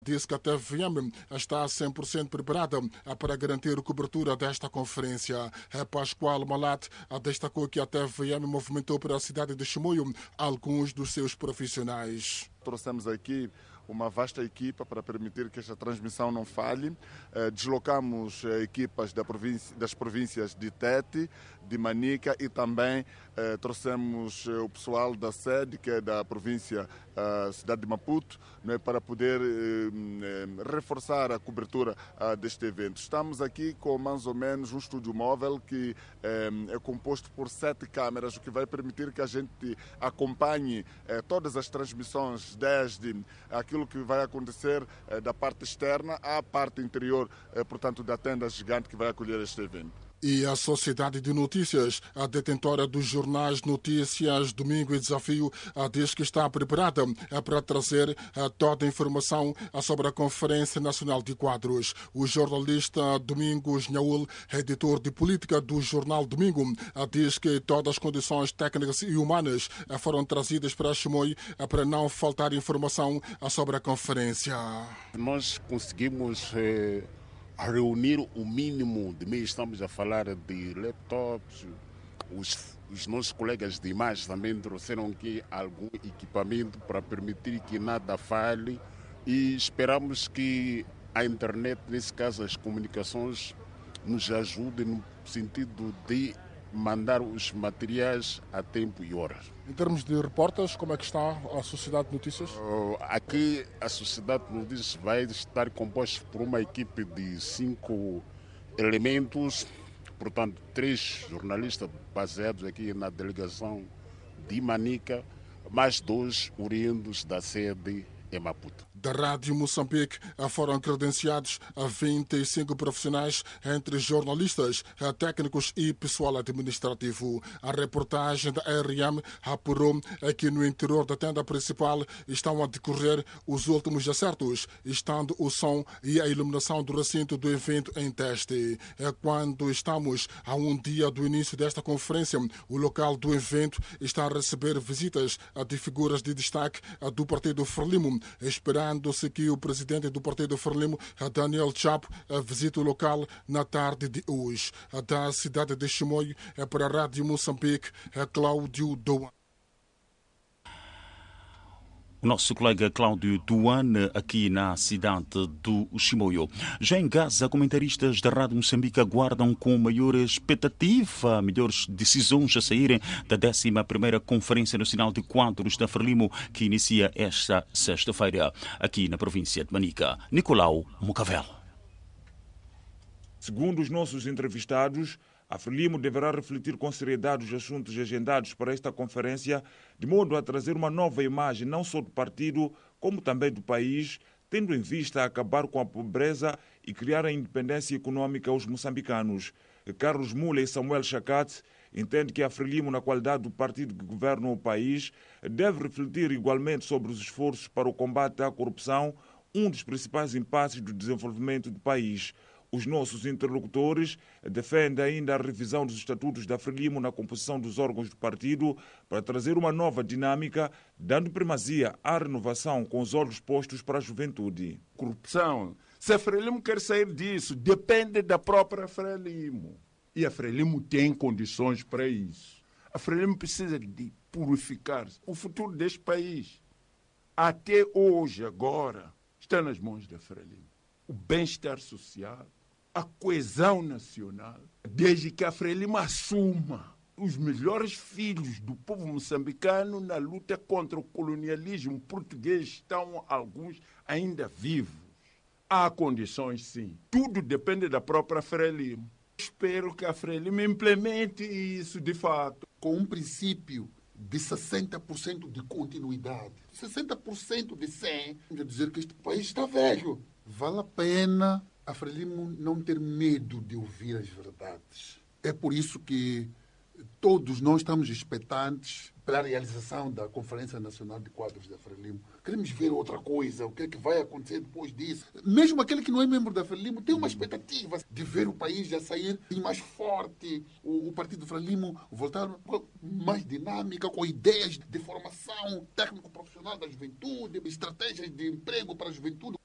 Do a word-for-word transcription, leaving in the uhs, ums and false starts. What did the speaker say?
disse que a T V M está cem por cento preparada para garantir a cobertura desta conferência. Pascoal Malat destacou que a T V M movimentou para a cidade de Chimoio alguns dos seus profissionais. Trouxemos aqui uma vasta equipa para permitir que esta transmissão não falhe. Eh, deslocamos eh, equipas da província, das províncias de Tete, de Manica e também eh, trouxemos eh, o pessoal da sede, que é da província eh, cidade de Maputo, né, para poder eh, eh, reforçar a cobertura eh, deste evento. Estamos aqui com mais ou menos um estúdio móvel que eh, é composto por sete câmeras, o que vai permitir que a gente acompanhe eh, todas as transmissões, desde aquilo que vai acontecer eh, da parte externa à parte interior, eh, portanto, da tenda gigante que vai acolher este evento. E a Sociedade de Notícias, a detentora dos jornais Notícias, Domingo e Desafio, diz que está preparada para trazer toda a informação sobre a Conferência Nacional de Quadros. O jornalista Domingos Nhaul, editor de política do jornal Domingo, diz que todas as condições técnicas e humanas foram trazidas para Chimoio para não faltar informação sobre a conferência. Nós conseguimos Eh... reunir o mínimo de meios. Estamos a falar de laptops, os, os nossos colegas de imagem também trouxeram aqui algum equipamento para permitir que nada falhe e esperamos que a internet, nesse caso as comunicações, nos ajude no sentido de mandar os materiais a tempo e horas. Em termos de repórteres, como é que está a Sociedade de Notícias? Uh, aqui a Sociedade de Notícias vai estar composta por uma equipe de cinco elementos, portanto, três jornalistas baseados aqui na delegação de Manica, mais dois oriundos da sede em Maputo. Da Rádio Moçambique foram credenciados a vinte e cinco profissionais, entre jornalistas, técnicos e pessoal administrativo. A reportagem da R M apurou que no interior da tenda principal estão a decorrer os últimos acertos, estando o som e a iluminação do recinto do evento em teste. Quando estamos a um dia do início desta conferência, o local do evento está a receber visitas de figuras de destaque do Partido Frelimo, esperando se que o presidente do Partido Frelimo, Daniel Chapo, visite o local na tarde de hoje. Da cidade de Chimoio, para a Rádio Moçambique, Cláudio Doan. O nosso colega Cláudio Duane, aqui na cidade do Chimoio. Já em Gaza, comentaristas da Rádio Moçambique aguardam com maior expectativa melhores decisões a saírem da décima primeira Conferência Nacional de Quadros da Frelimo, que inicia esta sexta-feira, aqui na província de Manica. Nicolau Mucavel. Segundo os nossos entrevistados, a Frelimo deverá refletir com seriedade os assuntos agendados para esta conferência, de modo a trazer uma nova imagem não só do partido, como também do país, tendo em vista acabar com a pobreza e criar a independência econômica aos moçambicanos. Carlos Mula e Samuel Chacate entendem que a Frelimo, na qualidade do partido que governa o país, deve refletir igualmente sobre os esforços para o combate à corrupção, um dos principais impasses do desenvolvimento do país. Os nossos interlocutores defendem ainda a revisão dos estatutos da Frelimo na composição dos órgãos do partido para trazer uma nova dinâmica, dando primazia à renovação com os olhos postos para a juventude. Corrupção. Se a Frelimo quer sair disso, depende da própria Frelimo. E a Frelimo tem condições para isso. A Frelimo precisa de purificar o futuro deste país. Até hoje, agora, está nas mãos da Frelimo. O bem-estar social, a coesão nacional, desde que a Frelimo assuma os melhores filhos do povo moçambicano na luta contra o colonialismo português, estão alguns ainda vivos. Há condições, sim. Tudo depende da própria Frelimo. Espero que a Frelimo implemente isso de fato. Com um princípio de sessenta por cento de continuidade, sessenta por cento de cem, quer dizer que este país está velho. Vale a pena a Frelimo não ter medo de ouvir as verdades. É por isso que todos nós estamos expectantes pela realização da Conferência Nacional de Quadros da Frelimo. Queremos ver outra coisa, o que é que vai acontecer depois disso. Mesmo aquele que não é membro da Frelimo tem uma expectativa de ver o país já sair mais forte, o, o Partido Frelimo voltar mais dinâmica, com ideias de formação técnico-profissional da juventude, estratégias de emprego para a juventude.